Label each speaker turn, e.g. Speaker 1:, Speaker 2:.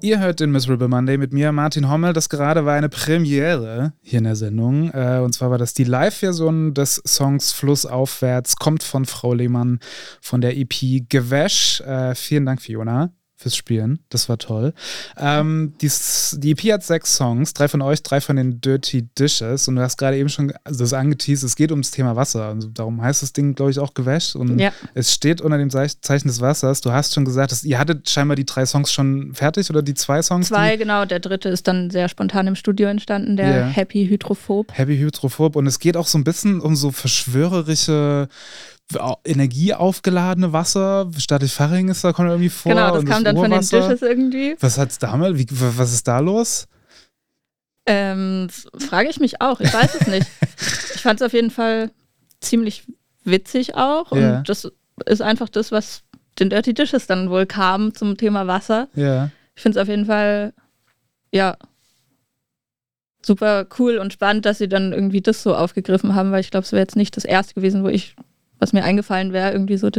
Speaker 1: Ihr hört den Miserable Monday mit mir, Martin Hommel. Das gerade war eine Premiere hier in der Sendung. Und zwar war das die Live-Version des Songs Flussaufwärts, kommt von Frau Lehmann von der EP Gewäsch. Vielen Dank, Fiona, fürs Spielen. Das war toll. Die EP hat 6 Songs, 3 von euch, 3 von den Dirty Dishes. Und du hast gerade eben schon das angeteased, es geht ums Thema Wasser. Also darum heißt das Ding, glaube ich, auch Gewäsch. Und es steht unter dem Zeichen des Wassers. Du hast schon gesagt, ihr hattet scheinbar die 3 Songs schon fertig oder die 2 Songs?
Speaker 2: 2, genau. Der dritte ist dann sehr spontan im Studio entstanden, der Happy Hydrophob.
Speaker 1: Happy Hydrophob. Und es geht auch so ein bisschen um so verschwörerische energieaufgeladene Wasser, Stadtfaring ist da, kommt irgendwie vor.
Speaker 2: Genau, das kam dann von den Dishes irgendwie.
Speaker 1: Was hat's damit? Was ist da los?
Speaker 2: Frage ich mich auch, ich weiß es nicht. Ich fand es auf jeden Fall ziemlich witzig auch und das ist einfach das, was den Dirty Dishes dann wohl kam zum Thema Wasser.
Speaker 1: Ja.
Speaker 2: Ich finde es auf jeden Fall, super cool und spannend, dass sie dann irgendwie das so aufgegriffen haben, weil ich glaube, es wäre jetzt nicht das erste gewesen, was mir eingefallen wäre, irgendwie so